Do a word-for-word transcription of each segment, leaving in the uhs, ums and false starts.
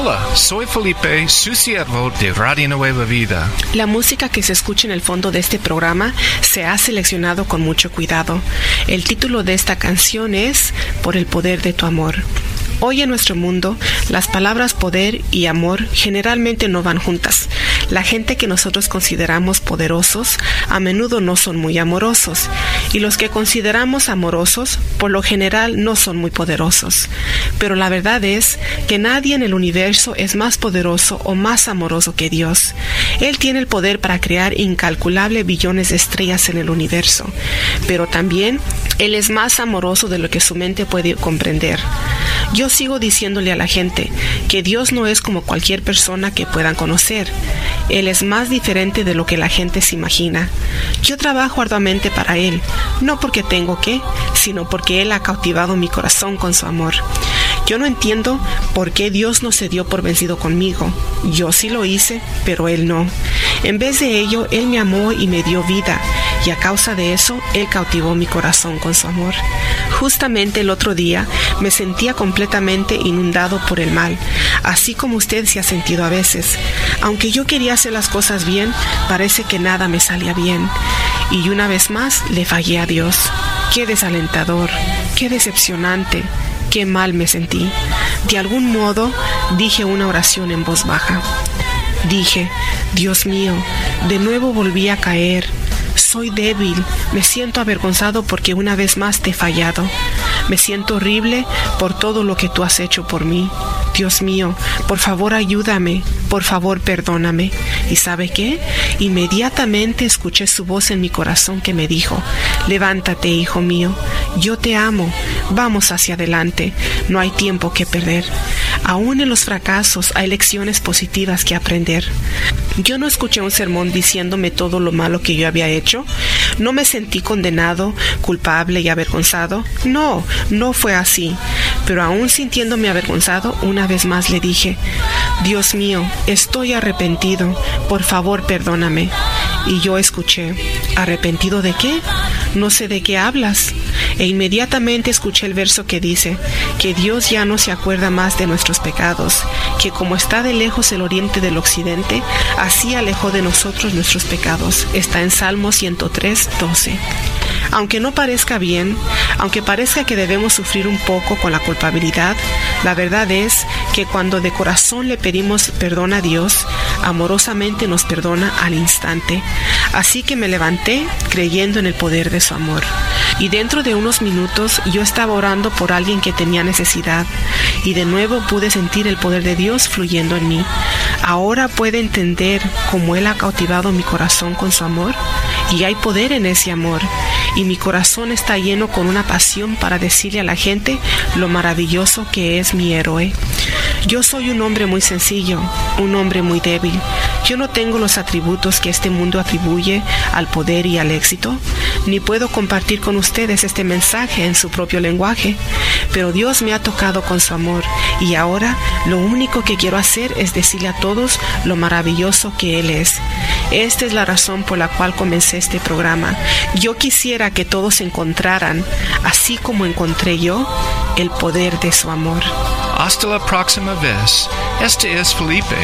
Hola, soy Felipe, su siervo de Radio Nueva Vida. La música que se escucha en el fondo de este programa se ha seleccionado con mucho cuidado. El título de esta canción es Por el poder de tu amor. Hoy en nuestro mundo, las palabras poder y amor generalmente no van juntas. La gente que nosotros consideramos poderosos a menudo no son muy amorosos, y los que consideramos amorosos por lo general no son muy poderosos. Pero la verdad es que nadie en el universo es más poderoso o más amoroso que Dios. Él tiene el poder para crear incalculables billones de estrellas en el universo, pero también Él es más amoroso de lo que su mente puede comprender. Yo sigo diciéndole a la gente que Dios no es como cualquier persona que puedan conocer. Él es más diferente de lo que la gente se imagina. Yo trabajo arduamente para Él, no porque tengo que, sino porque Él ha cautivado mi corazón con su amor. Yo no entiendo por qué Dios no se dio por vencido conmigo. Yo sí lo hice, pero Él no. En vez de ello, Él me amó y me dio vida, y a causa de eso, Él cautivó mi corazón con su amor. Justamente el otro día, me sentía completamente inundado por el mal, así como usted se ha sentido a veces. Aunque yo quería hacer las cosas bien, parece que nada me salía bien. Y una vez más, le fallé a Dios. ¡Qué desalentador! ¡Qué decepcionante! ¡Qué mal me sentí! De algún modo, dije una oración en voz baja. Dije, Dios mío, de nuevo volví a caer. Soy débil, me siento avergonzado porque una vez más te he fallado. Me siento horrible por todo lo que tú has hecho por mí. Dios mío, por favor ayúdame, por favor perdóname. ¿Y sabe qué? Inmediatamente escuché su voz en mi corazón que me dijo, levántate, hijo mío, yo te amo, vamos hacia adelante, no hay tiempo que perder. Aún en los fracasos hay lecciones positivas que aprender. Yo no escuché un sermón diciéndome todo lo malo que yo había hecho. No me sentí condenado, culpable y avergonzado. No, no fue así. Pero aún sintiéndome avergonzado, una vez más le dije, Dios mío, estoy arrepentido, por favor perdóname. Y yo escuché, ¿arrepentido de qué? No sé de qué hablas. E inmediatamente escuché el verso que dice, que Dios ya no se acuerda más de nuestros pecados, que como está de lejos el oriente del occidente, así alejó de nosotros nuestros pecados. Está en Salmo ciento tres, doce. Aunque no parezca bien, aunque parezca que debemos sufrir un poco con la culpabilidad, la verdad es que cuando de corazón le pedimos perdón a Dios, amorosamente nos perdona al instante. Así que me levanté creyendo en el poder de su amor. Y dentro de unos minutos yo estaba orando por alguien que tenía necesidad, y de nuevo pude sentir el poder de Dios fluyendo en mí. Ahora puede entender cómo Él ha cautivado mi corazón con su amor, y hay poder en ese amor, y mi corazón está lleno con una pasión para decirle a la gente lo maravilloso que es mi héroe. Yo soy un hombre muy sencillo, un hombre muy débil. Yo no tengo los atributos que este mundo atribuye al poder y al éxito, ni puedo compartir con ustedes este mensaje en su propio lenguaje, pero Dios me ha tocado con su amor, y ahora lo único que quiero hacer es decirle a todos lo maravilloso que Él es. Esta es la razón por la cual comencé este programa. Yo quisiera que todos encontraran, así como encontré yo, el poder de su amor. Hasta la próxima vez. Este es Felipe.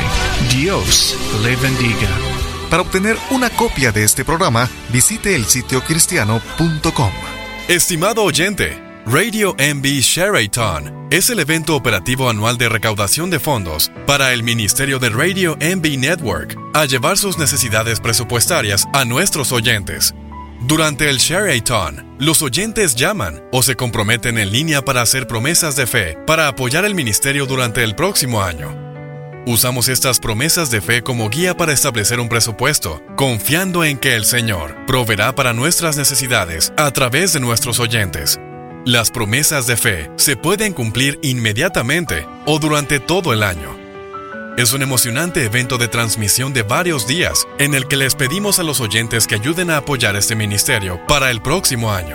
Dios le bendiga. Para obtener una copia de este programa, visite el sitio cristiano punto com. Estimado oyente, Radio M B Share-a-thon es el evento operativo anual de recaudación de fondos para el Ministerio de Radio M B Network a llevar sus necesidades presupuestarias a nuestros oyentes. Durante el Share-a-thon, los oyentes llaman o se comprometen en línea para hacer promesas de fe para apoyar el ministerio durante el próximo año. Usamos estas promesas de fe como guía para establecer un presupuesto, confiando en que el Señor proveerá para nuestras necesidades a través de nuestros oyentes. Las promesas de fe se pueden cumplir inmediatamente o durante todo el año. Es un emocionante evento de transmisión de varios días en el que les pedimos a los oyentes que ayuden a apoyar este ministerio para el próximo año.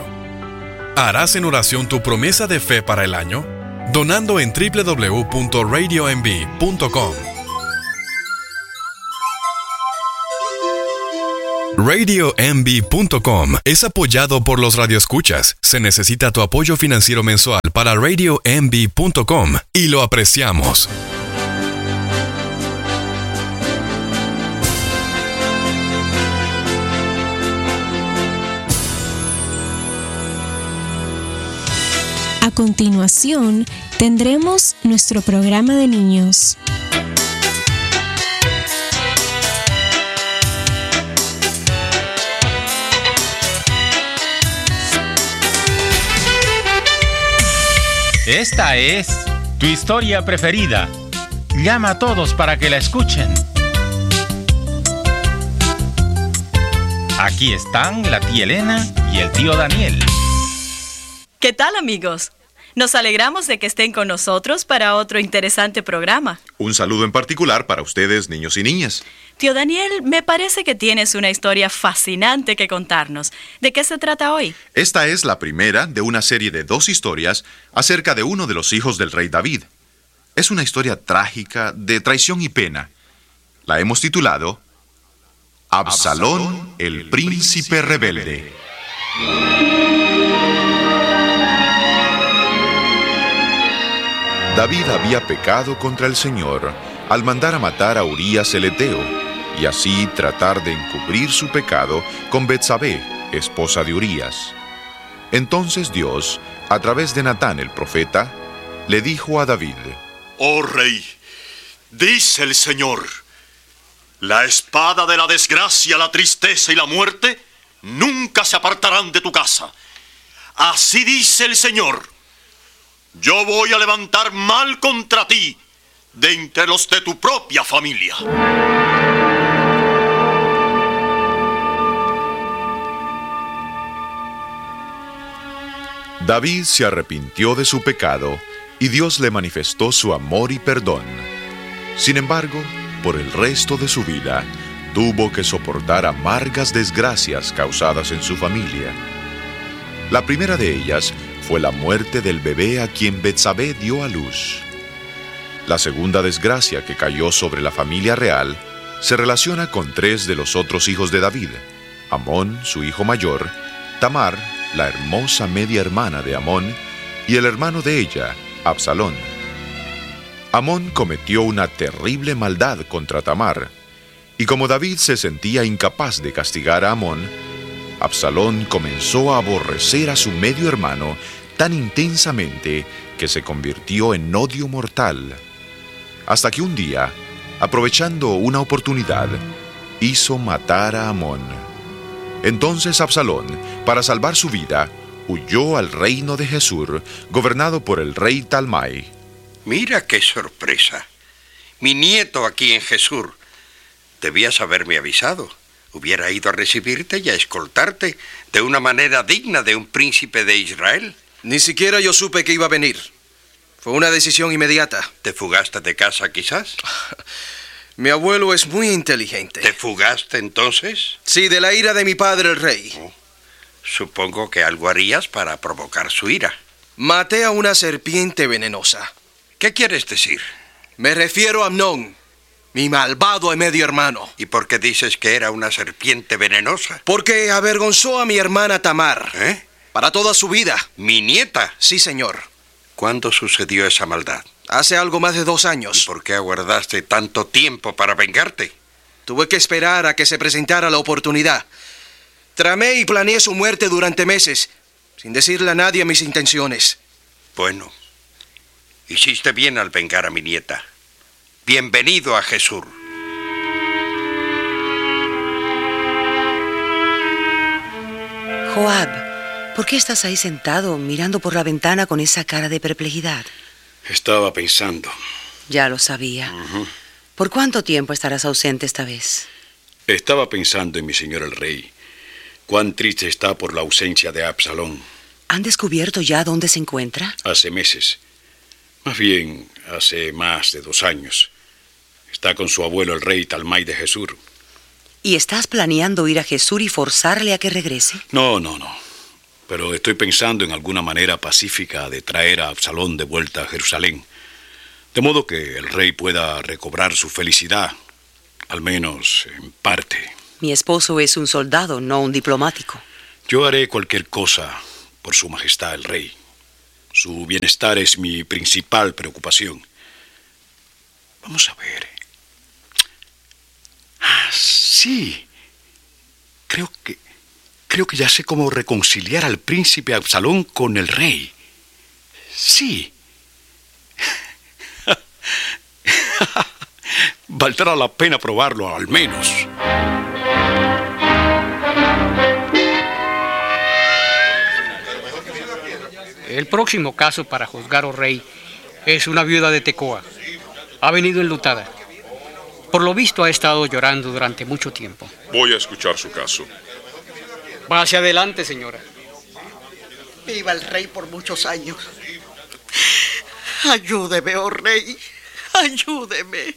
¿Harás en oración tu promesa de fe para el año? Donando en doble u doble u doble u punto radio m b punto com. radio m b punto com es apoyado por los radioescuchas. Se necesita tu apoyo financiero mensual para radio m b punto com y lo apreciamos. A continuación, tendremos nuestro programa de niños. Esta es tu historia preferida. Llama a todos para que la escuchen. Aquí están la tía Elena y el tío Daniel. ¿Qué tal, amigos? Nos alegramos de que estén con nosotros para otro interesante programa. Un saludo en particular para ustedes, niños y niñas. Tío Daniel, me parece que tienes una historia fascinante que contarnos. ¿De qué se trata hoy? Esta es la primera de una serie de dos historias acerca de uno de los hijos del rey David. Es una historia trágica de traición y pena. La hemos titulado Absalón, el príncipe rebelde. David había pecado contra el Señor al mandar a matar a Urías el Eteo, y así tratar de encubrir su pecado con Betsabé, esposa de Urías. Entonces Dios, a través de Natán el profeta, le dijo a David: Oh rey, dice el Señor, la espada de la desgracia, la tristeza y la muerte nunca se apartarán de tu casa. Así dice el Señor. Yo voy a levantar mal contra ti de entre los de tu propia familia. David se arrepintió de su pecado y Dios le manifestó su amor y perdón. Sin embargo, por el resto de su vida, tuvo que soportar amargas desgracias causadas en su familia. La primera de ellas fue la muerte del bebé a quien Betsabé dio a luz. La segunda desgracia que cayó sobre la familia real se relaciona con tres de los otros hijos de David: Amón, su hijo mayor; Tamar, la hermosa media hermana de Amón; y el hermano de ella, Absalón. Amón cometió una terrible maldad contra Tamar, y como David se sentía incapaz de castigar a Amón, Absalón comenzó a aborrecer a su medio hermano tan intensamente que se convirtió en odio mortal, hasta que un día, aprovechando una oportunidad, hizo matar a Amón. Entonces Absalón, para salvar su vida, huyó al reino de Gesur, gobernado por el rey Talmai. Mira qué sorpresa. Mi nieto aquí en Gesur. Debías haberme avisado. Hubiera ido a recibirte y a escoltarte de una manera digna de un príncipe de Israel. Ni siquiera yo supe que iba a venir. Fue una decisión inmediata. ¿Te fugaste de casa, quizás? Mi abuelo es muy inteligente. ¿Te fugaste entonces? Sí, de la ira de mi padre el rey. Oh, supongo que algo harías para provocar su ira. Maté a una serpiente venenosa. ¿Qué quieres decir? Me refiero a Amnón, mi malvado y medio hermano. ¿Y por qué dices que era una serpiente venenosa? Porque avergonzó a mi hermana Tamar. ¿Eh? Para toda su vida. ¿Mi nieta? Sí, señor. ¿Cuándo sucedió esa maldad? Hace algo más de dos años. ¿Y por qué aguardaste tanto tiempo para vengarte? Tuve que esperar a que se presentara la oportunidad. Tramé y planeé su muerte durante meses, sin decirle a nadie mis intenciones. Bueno, hiciste bien al vengar a mi nieta. Bienvenido a Gesur. Joab, ¿por qué estás ahí sentado, mirando por la ventana con esa cara de perplejidad? Estaba pensando. Ya lo sabía. Uh-huh. ¿Por cuánto tiempo estarás ausente esta vez? Estaba pensando en mi señor el rey. Cuán triste está por la ausencia de Absalón. ¿Han descubierto ya dónde se encuentra? Hace meses. Más bien, hace más de dos años. Está con su abuelo el rey Talmai de Gesur. ¿Y estás planeando ir a Gesur y forzarle a que regrese? No, no, no. Pero estoy pensando en alguna manera pacífica de traer a Absalón de vuelta a Jerusalén. De modo que el rey pueda recobrar su felicidad, al menos en parte. Mi esposo es un soldado, no un diplomático. Yo haré cualquier cosa por su majestad el rey. Su bienestar es mi principal preocupación. Vamos a ver. Ah, sí. Creo que... Creo que ya sé cómo reconciliar al príncipe Absalón con el rey. Sí. Valdrá la pena probarlo, al menos. El próximo caso para juzgar, oh rey, es una viuda de Tecoa. Ha venido enlutada. Por lo visto ha estado llorando durante mucho tiempo. Voy a escuchar su caso. Va hacia adelante, señora. Viva el rey por muchos años. Ayúdeme, oh rey. Ayúdeme.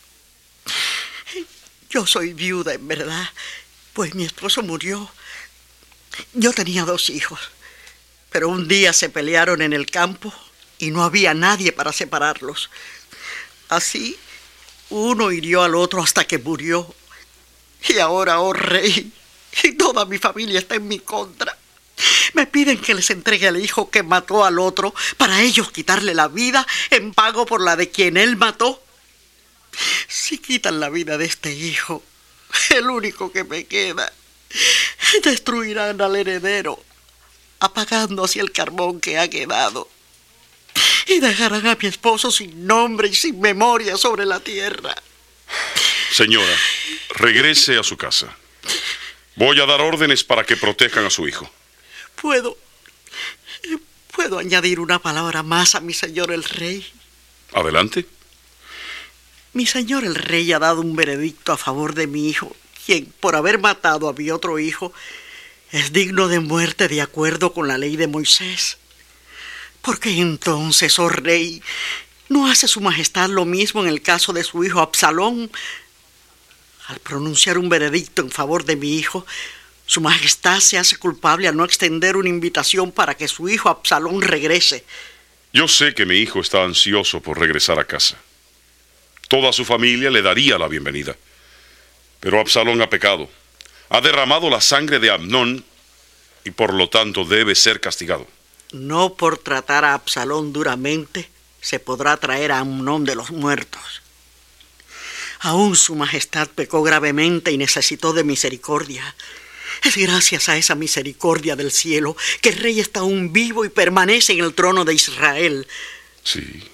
Yo soy viuda, en verdad, pues mi esposo murió. Yo tenía dos hijos, pero un día se pelearon en el campo y no había nadie para separarlos. Así, uno hirió al otro hasta que murió. Y ahora, oh rey, y toda mi familia está en mi contra. Me piden que les entregue al hijo que mató al otro para ellos quitarle la vida en pago por la de quien él mató. Si quitan la vida de este hijo, el único que me queda, destruirán al heredero, apagando así el carbón que ha quedado. Y dejarán a mi esposo sin nombre y sin memoria sobre la tierra. Señora, regrese a su casa. Voy a dar órdenes para que protejan a su hijo. ¿Puedo, puedo añadir una palabra más a mi señor el rey? Adelante. Mi señor el rey ha dado un veredicto a favor de mi hijo, quien, por haber matado a mi otro hijo, es digno de muerte de acuerdo con la ley de Moisés. ¿Por qué entonces, oh rey, no hace su majestad lo mismo en el caso de su hijo Absalón? Al pronunciar un veredicto en favor de mi hijo, su majestad se hace culpable a no extender una invitación para que su hijo Absalón regrese. Yo sé que mi hijo está ansioso por regresar a casa. Toda su familia le daría la bienvenida. Pero Absalón ha pecado. Ha derramado la sangre de Amnón y por lo tanto debe ser castigado. No por tratar a Absalón duramente se podrá traer a Amnón de los muertos. Aún su majestad pecó gravemente y necesitó de misericordia. Es gracias a esa misericordia del cielo que el rey está aún vivo y permanece en el trono de Israel. Sí.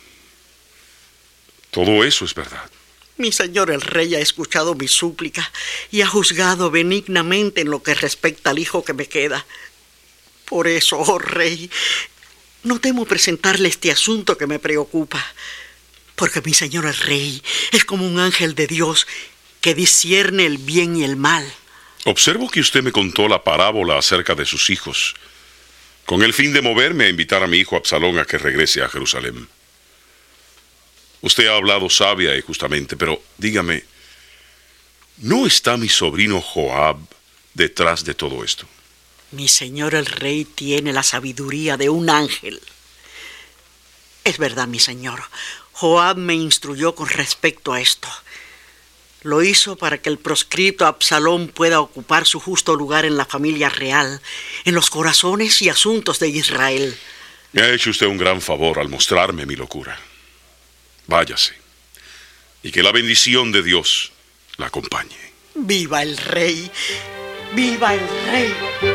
Todo eso es verdad. Mi señor el rey ha escuchado mi súplica y ha juzgado benignamente en lo que respecta al hijo que me queda. Por eso, oh rey, no temo presentarle este asunto que me preocupa, porque mi señor el rey es como un ángel de Dios que discierne el bien y el mal. Observo que usted me contó la parábola acerca de sus hijos, con el fin de moverme a invitar a mi hijo Absalón a que regrese a Jerusalén. Usted ha hablado sabia y justamente, pero dígame, ¿no está mi sobrino Joab detrás de todo esto? Mi señor el rey tiene la sabiduría de un ángel. Es verdad, mi señor. Joab me instruyó con respecto a esto. Lo hizo para que el proscripto Absalón pueda ocupar su justo lugar en la familia real, en los corazones y asuntos de Israel. Me ha hecho usted un gran favor al mostrarme mi locura. Váyase, y que la bendición de Dios la acompañe. ¡Viva el rey! ¡Viva el rey!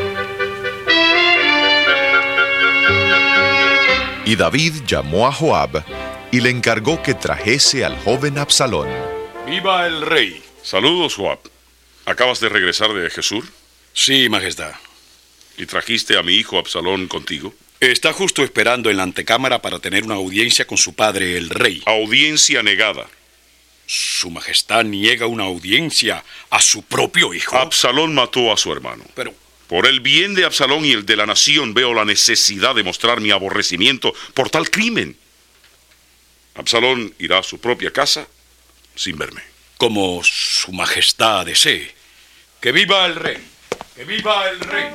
Y David llamó a Joab y le encargó que trajese al joven Absalón. ¡Viva el rey! Saludos, Joab. ¿Acabas de regresar de Jesús? Sí, majestad. ¿Y trajiste a mi hijo Absalón contigo? Está justo esperando en la antecámara para tener una audiencia con su padre, el rey. Audiencia negada. Su majestad niega una audiencia a su propio hijo. Absalón mató a su hermano. Pero por el bien de Absalón y el de la nación veo la necesidad de mostrar mi aborrecimiento por tal crimen. Absalón irá a su propia casa sin verme. Como su majestad desee. ¡Que viva el rey! ¡Que viva el rey!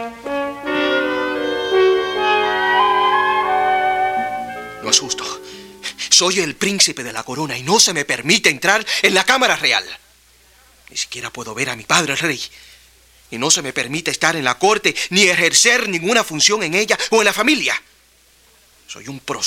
No es justo. Soy el príncipe de la corona y no se me permite entrar en la cámara real. Ni siquiera puedo ver a mi padre el rey. Y no se me permite estar en la corte ni ejercer ninguna función en ella o en la familia. Soy un proscrito.